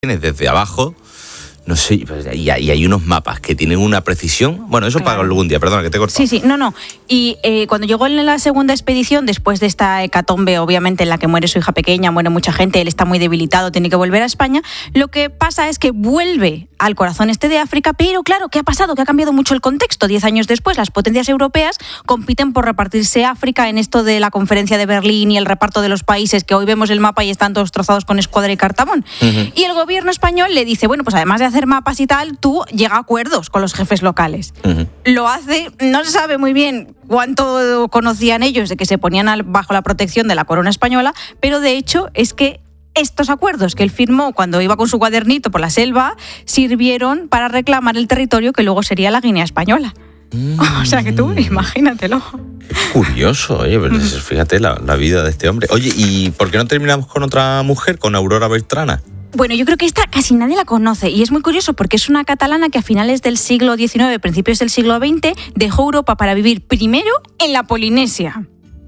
desde abajo. No sé, y hay unos mapas que tienen una precisión. Bueno, eso para algún día, perdona, que te he cortado. Sí, no. Y cuando llegó en la segunda expedición, después de esta hecatombe, obviamente, en la que muere su hija pequeña, muere mucha gente, él está muy debilitado, tiene que volver a España, lo que pasa es que vuelve al corazón este de África, pero claro, ¿qué ha pasado? Que ha cambiado mucho el contexto. 10 años después, las potencias europeas compiten por repartirse África en esto de la conferencia de Berlín y el reparto de los países, que hoy vemos el mapa y están todos trozados con escuadra y cartabón. Uh-huh. Y el gobierno español le dice, bueno, pues además de hacer mapas y tal, tú llega a acuerdos con los jefes locales. Uh-huh. Lo hace, no se sabe muy bien cuánto conocían ellos de que se ponían bajo la protección de la corona española, pero de hecho es que estos acuerdos que él firmó cuando iba con su cuadernito por la selva sirvieron para reclamar el territorio que luego sería la Guinea española. O sea que tú, imagínatelo. Qué curioso, oye, pues fíjate la vida de este hombre. Oye, ¿y por qué no terminamos con otra mujer, con Aurora Bertrana? Bueno, yo creo que esta casi nadie la conoce y es muy curioso porque es una catalana que a finales del siglo XIX, principios del siglo XX, dejó Europa para vivir primero en la Polinesia.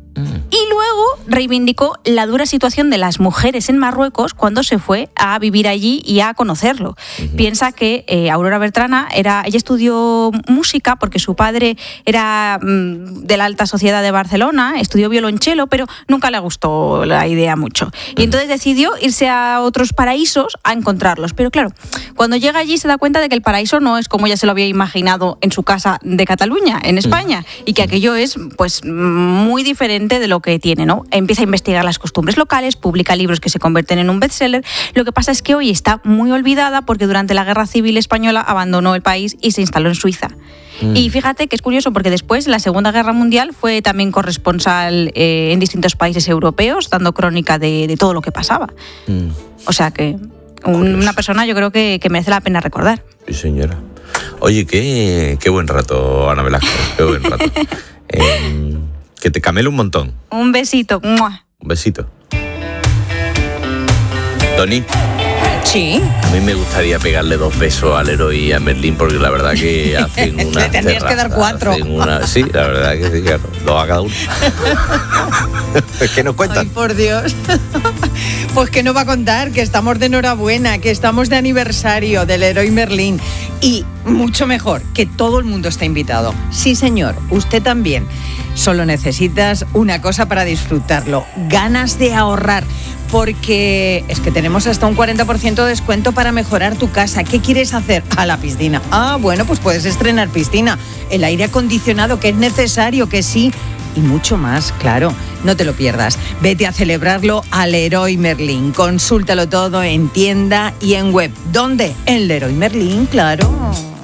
Y luego reivindicó la dura situación de las mujeres en Marruecos cuando se fue a vivir allí y a conocerlo. Uh-huh. Piensa que Aurora Bertrana ella estudió música porque su padre era de la alta sociedad de Barcelona, estudió violonchelo, pero nunca le gustó la idea mucho. Y entonces decidió irse a otros paraísos a encontrarlos. Pero claro, cuando llega allí se da cuenta de que el paraíso no es como ella se lo había imaginado en su casa de Cataluña, en España, y que aquello es pues muy diferente de lo que tiene, ¿no? Empieza a investigar las costumbres locales, publica libros que se convierten en un bestseller. Lo que pasa es que hoy está muy olvidada porque durante la Guerra Civil Española abandonó el país y se instaló en Suiza. Y fíjate que es curioso porque después, en la Segunda Guerra Mundial, fue también corresponsal en distintos países europeos, dando crónica de todo lo que pasaba. O sea que una persona yo creo que merece la pena recordar. Sí, señora. Oye, qué buen rato, Ana Velasco, qué buen rato. Que te camelo un montón. Un besito. ¡Mua! Un besito. Tony. Sí. A mí me gustaría pegarle 2 besos al Leroy y a Merlín porque la verdad que hacen una. Le tendrías que dar 4. Sí, la verdad que sí, claro. 2 a cada uno. ¿Qué nos cuentan? Ay, por Dios. Pues que no va a contar, que estamos de enhorabuena, que estamos de aniversario del Leroy Merlin. Y mucho mejor, que todo el mundo está invitado. Sí, señor, usted también. Solo necesitas una cosa para disfrutarlo: ganas de ahorrar. Porque es que tenemos hasta un 40% de descuento para mejorar tu casa. ¿Qué quieres hacer? A la piscina. Ah, bueno, pues puedes estrenar piscina. El aire acondicionado, que es necesario, que sí. Y mucho más, claro. No te lo pierdas. Vete a celebrarlo a Leroy Merlin. Consúltalo todo en tienda y en web. ¿Dónde? En Leroy Merlin, claro.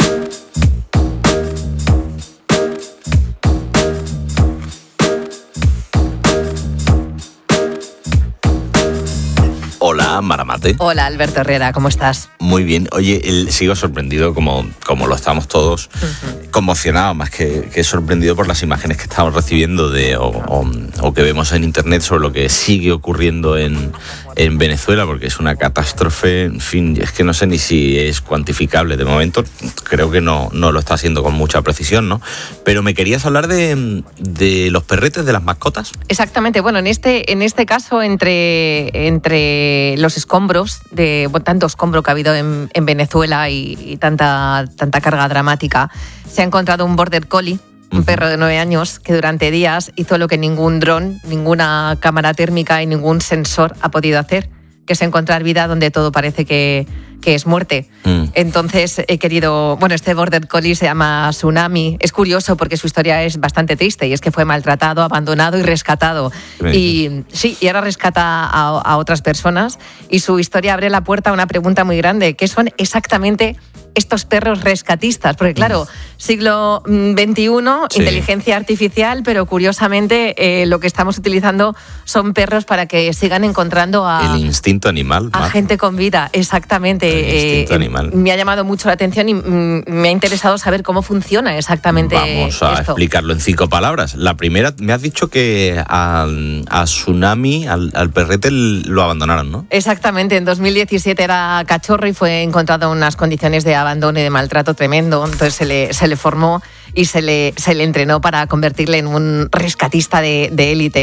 Hola, Maramate. Hola, Alberto Herrera, ¿cómo estás? Muy bien. Oye, sigo sorprendido, como lo estamos todos, conmocionado, más que sorprendido por las imágenes que estamos recibiendo o que vemos en internet sobre lo que sigue ocurriendo en Venezuela, porque es una catástrofe, en fin, es que no sé ni si es cuantificable. De momento creo que no lo está haciendo con mucha precisión, ¿no? Pero me querías hablar de los perretes, de las mascotas. Exactamente. Bueno, en este caso, entre los escombros, tanto escombro que ha habido en Venezuela y tanta carga dramática, se ha encontrado un border collie, un perro de 9 años que durante días hizo lo que ningún dron, ninguna cámara térmica y ningún sensor ha podido hacer, que es encontrar vida donde todo parece que es muerte. Entonces este border collie se llama Tsunami. Es curioso porque su historia es bastante triste y es que fue maltratado, abandonado y rescatado. Y ahora rescata a otras personas y su historia abre la puerta a una pregunta muy grande: ¿qué son exactamente estos perros rescatistas? Porque claro, siglo XXI, inteligencia artificial, pero curiosamente lo que estamos utilizando son perros para que sigan encontrando el instinto animal, a gente con vida. Exactamente. Animal. Me ha llamado mucho la atención y me ha interesado saber cómo funciona exactamente. Vamos a explicarlo en 5 palabras. La primera, me has dicho que a Tsunami, al perrete, lo abandonaron, ¿no? Exactamente, en 2017 era cachorro y fue encontrado en unas condiciones de abandono y de maltrato tremendo. Entonces se le formó y se le entrenó para convertirle en un rescatista de élite.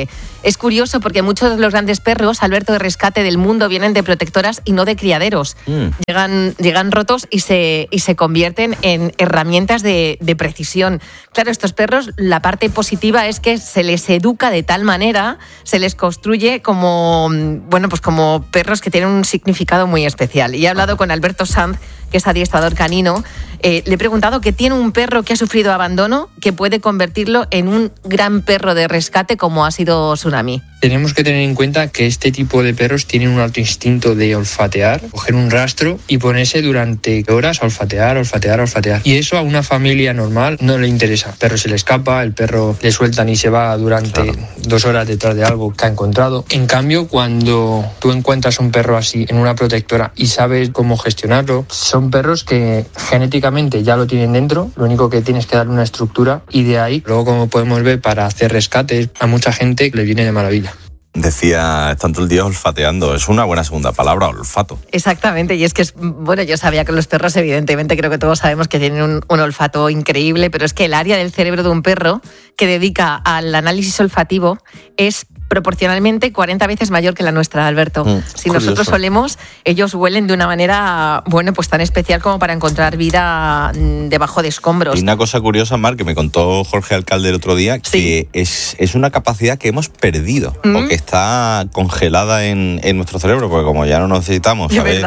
Es curioso porque muchos de los grandes perros, Alberto, de rescate del mundo vienen de protectoras y no de criaderos. Llegan rotos y se convierten en herramientas de precisión. Claro, estos perros, la parte positiva es que se les educa de tal manera, se les construye como perros que tienen un significado muy especial. Y he hablado con Alberto Sanz, que es adiestrador canino. Le he preguntado que tiene un perro que ha sufrido abandono que puede convertirlo en un gran perro de rescate como ha sido Tsunami. Tenemos que tener en cuenta que este tipo de perros tienen un alto instinto de olfatear, coger un rastro y ponerse durante horas a olfatear. Y eso a una familia normal no le interesa. El perro se le escapa, el perro le sueltan y se va durante 2 horas detrás de algo que ha encontrado. En cambio, cuando tú encuentras un perro así en una protectora y sabes cómo gestionarlo, son perros que genéticamente ya lo tienen dentro, lo único que tienes que darle una estructura y de ahí, luego como podemos ver, para hacer rescates, a mucha gente le viene de maravilla. Decía, están todo el día olfateando. Es una buena segunda palabra, olfato. Exactamente, y es que yo sabía que los perros, evidentemente, creo que todos sabemos que tienen un olfato increíble, pero es que el área del cerebro de un perro que dedica al análisis olfativo es proporcionalmente 40 veces mayor que la nuestra, Alberto. Si nosotros olemos, ellos huelen de una manera, tan especial como para encontrar vida debajo de escombros. Y una cosa curiosa, Mar, que me contó Jorge Alcalde el otro día, que es una capacidad que hemos perdido, o que está congelada en nuestro cerebro, porque como ya no necesitamos saber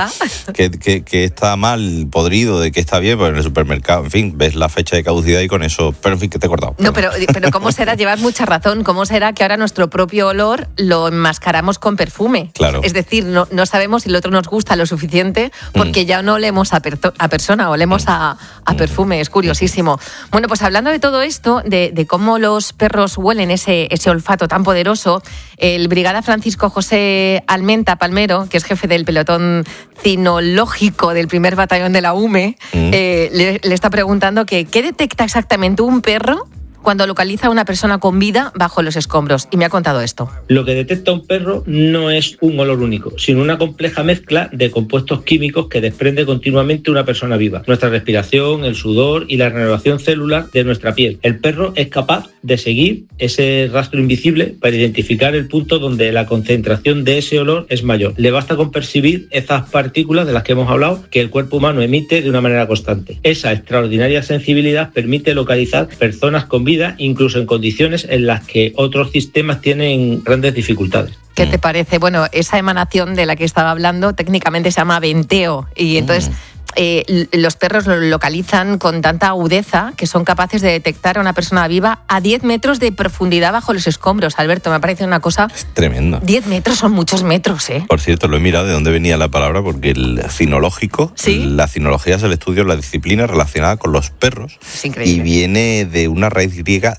que está mal, podrido, de que está bien, pues en el supermercado, en fin, ves la fecha de caducidad y con eso, pero en fin, que te he cortado. No, pero ¿cómo será? Llevas mucha razón. ¿Cómo será que ahora nuestro propio olor lo enmascaramos con perfume? Claro. Es decir, no sabemos si el otro nos gusta lo suficiente porque ya no olemos a persona, olemos a perfume. Es curiosísimo. Bueno, pues hablando de todo esto, de cómo los perros huelen ese olfato tan poderoso, el brigada Francisco José Almenta Palmero, que es jefe del pelotón cinológico del 1er Batallón de la UME, le está preguntando qué detecta exactamente un perro cuando localiza a una persona con vida bajo los escombros. Y me ha contado esto. Lo que detecta un perro no es un olor único, sino una compleja mezcla de compuestos químicos que desprende continuamente una persona viva. Nuestra respiración, el sudor y la renovación celular de nuestra piel. El perro es capaz de seguir ese rastro invisible para identificar el punto donde la concentración de ese olor es mayor. Le basta con percibir esas partículas de las que hemos hablado que el cuerpo humano emite de una manera constante. Esa extraordinaria sensibilidad permite localizar personas con vida, incluso en condiciones en las que otros sistemas tienen grandes dificultades. ¿Qué te parece? Bueno, esa emanación de la que estaba hablando técnicamente se llama venteo y entonces los perros lo localizan con tanta agudeza que son capaces de detectar a una persona viva a 10 metros de profundidad bajo los escombros. Alberto, me parece una cosa... Es tremendo. 10 metros son muchos metros, ¿eh? Por cierto, lo he mirado de dónde venía la palabra, porque el cinológico, la cinología es el estudio, la disciplina relacionada con los perros. Es increíble. Y viene de una raíz griega,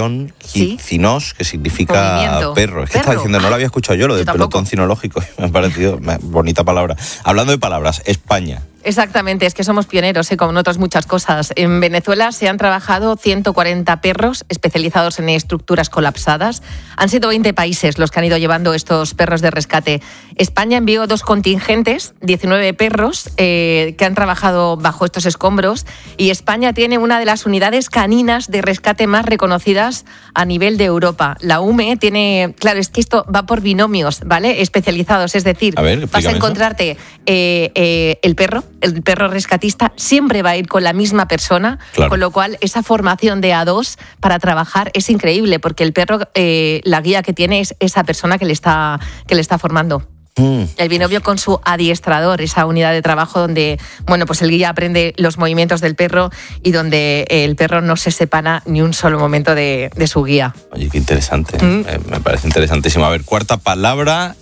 cinos, que significa movimiento. Perro. Es que estaba diciendo, no lo había escuchado yo, lo del pelotón cinológico. Me ha parecido bonita palabra. Hablando de palabras, España. Exactamente, es que somos pioneros, como en otras muchas cosas. En Venezuela se han trabajado 140 perros especializados en estructuras colapsadas. Han sido 20 países los que han ido llevando estos perros de rescate. España envió 2 contingentes, 19 perros que han trabajado bajo estos escombros, y España tiene una de las unidades caninas de rescate más reconocidas a nivel de Europa. La UME tiene, claro, es que esto va por binomios, ¿vale? Especializados, es decir, vas a encontrarte el perro rescatista siempre va a ir con la misma persona, con lo cual esa formación de A2 para trabajar es increíble, porque el perro, la guía que tiene es esa persona que le está formando. El binomio con su adiestrador, esa unidad de trabajo donde, el guía aprende los movimientos del perro y donde el perro no se separa ni un solo momento de su guía. Oye, qué interesante. Me parece interesantísimo. A ver, cuarta palabra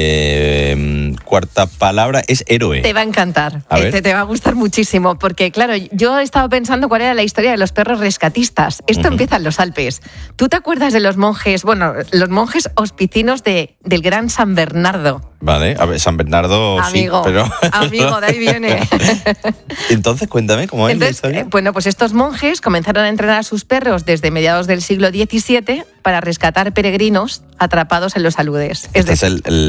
es héroe. Te va a encantar. Te va a gustar muchísimo, porque claro, yo he estado pensando cuál era la historia de los perros rescatistas. Esto empieza en los Alpes. ¿Tú te acuerdas de los monjes, los monjes hospicinos del gran San Bernardo? Vale, a ver, San Bernardo amigo, sí, pero... Amigo, de ahí viene. Entonces, cuéntame, ¿cómo es la historia? Pues estos monjes comenzaron a entrenar a sus perros desde mediados del siglo XVII para rescatar peregrinos atrapados en los aludes. Esta es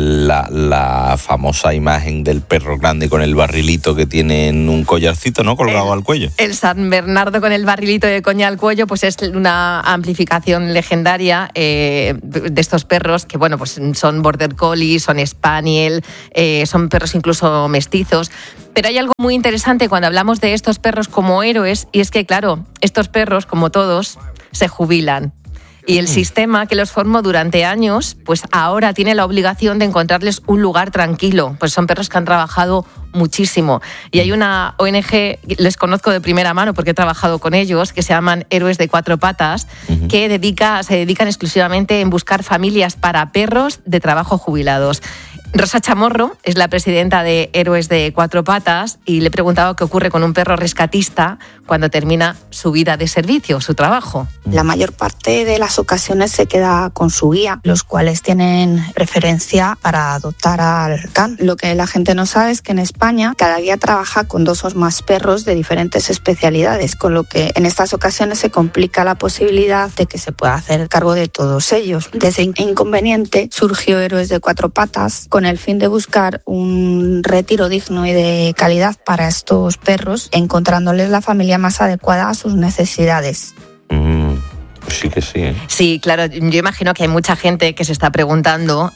la famosa imagen del perro grande con el barrilito que tiene en un collarcito, ¿no?, colgado al cuello. El San Bernardo con el barrilito de coña al cuello, pues es una amplificación legendaria de estos perros que, bueno, pues son border collie, son spaniel, son perros incluso mestizos. Pero hay algo muy interesante cuando hablamos de estos perros como héroes, y es que, claro, estos perros, como todos, se jubilan. Y el sistema que los formó durante años, pues ahora tiene la obligación de encontrarles un lugar tranquilo. Pues son perros que han trabajado muchísimo. Y hay una ONG, les conozco de primera mano porque he trabajado con ellos, que se llaman Héroes de Cuatro Patas, que se dedican exclusivamente en buscar familias para perros de trabajo jubilados. Rosa Chamorro es la presidenta de Héroes de Cuatro Patas y le he preguntado qué ocurre con un perro rescatista cuando termina su vida de servicio, su trabajo. La mayor parte de las ocasiones se queda con su guía, los cuales tienen preferencia para adoptar al can. Lo que la gente no sabe es que en España cada guía trabaja con 2 o más perros de diferentes especialidades, con lo que en estas ocasiones se complica la posibilidad de que se pueda hacer cargo de todos ellos. De ese inconveniente surgió Héroes de Cuatro Patas con el fin de buscar un retiro digno y de calidad para estos perros, encontrándoles la familia más adecuada a sus necesidades. Pues sí que sí, ¿eh? Sí, claro, yo imagino que hay mucha gente que se está preguntando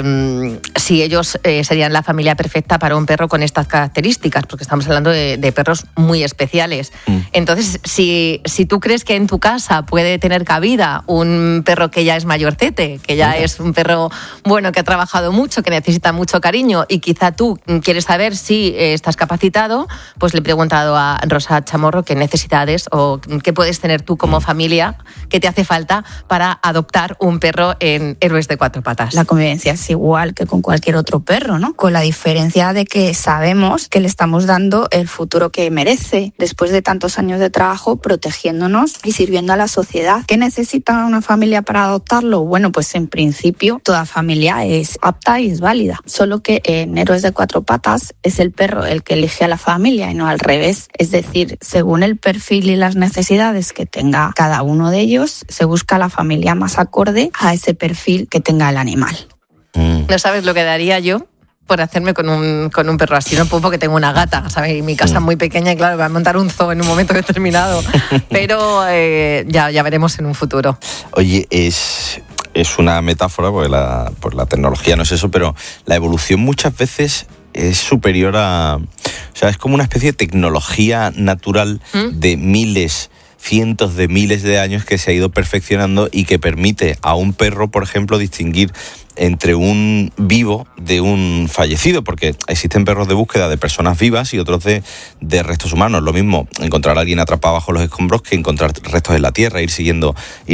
si ellos serían la familia perfecta para un perro con estas características, porque estamos hablando de perros muy especiales. Entonces, si tú crees que en tu casa puede tener cabida un perro que ya es mayorcete, que ya es un perro bueno, que ha trabajado mucho, que necesita mucho cariño, y quizá tú quieres saber si estás capacitado, pues le he preguntado a Rosa Chamorro qué necesidades o qué puedes tener tú como familia que te hace falta para adoptar un perro en Héroes de Cuatro Patas. La convivencia es igual que con cualquier otro perro, ¿no? Con la diferencia de que sabemos que le estamos dando el futuro que merece después de tantos años de trabajo protegiéndonos y sirviendo a la sociedad. ¿Qué necesita una familia para adoptarlo? Bueno, pues en principio toda familia es apta y es válida, solo que en Héroes de Cuatro Patas es el perro el que elige a la familia y no al revés. Es decir, según el perfil y las necesidades que tenga cada uno de ellos, se busca la familia más acorde a ese perfil que tenga el animal. No sabes lo que daría yo por hacerme con un perro así, no puedo porque tengo una gata, ¿sabes? Mi casa es muy pequeña y claro, voy a montar un zoo en un momento determinado, pero ya veremos en un futuro. Oye, es una metáfora, porque la tecnología no es eso, pero la evolución muchas veces es superior a... O sea, es como una especie de tecnología natural de cientos de miles de años que se ha ido perfeccionando y que permite a un perro, por ejemplo, distinguir entre un vivo de un fallecido, porque existen perros de búsqueda de personas vivas y otros de restos humanos. Lo mismo encontrar a alguien atrapado bajo los escombros que encontrar restos en la tierra, ir siguiendo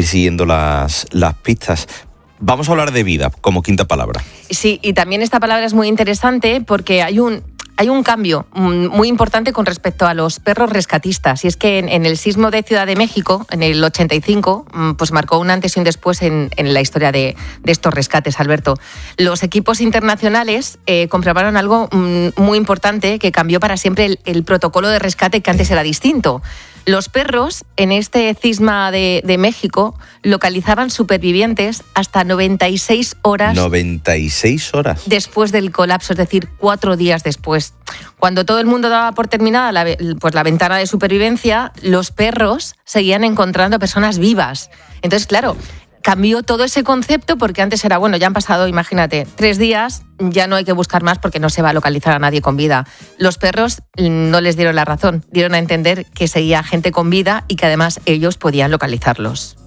las pistas. Vamos a hablar de vida como quinta palabra. Sí, y también esta palabra es muy interesante porque hay un cambio muy importante con respecto a los perros rescatistas, y es que en el sismo de Ciudad de México, en el 85, pues marcó un antes y un después en la historia de estos rescates, Alberto. Los equipos internacionales comprobaron algo muy importante que cambió para siempre el protocolo de rescate, que antes era distinto. Los perros en este cisma de México localizaban supervivientes hasta 96 horas. 96 horas. Después del colapso, es decir, 4 días después. Cuando todo el mundo daba por terminada la ventana de supervivencia, los perros seguían encontrando personas vivas. Entonces, claro, cambió todo ese concepto porque antes era, bueno, ya han pasado, imagínate, 3 días, ya no hay que buscar más porque no se va a localizar a nadie con vida. Los perros no les dieron la razón, dieron a entender que seguía gente con vida y que además ellos podían localizarlos.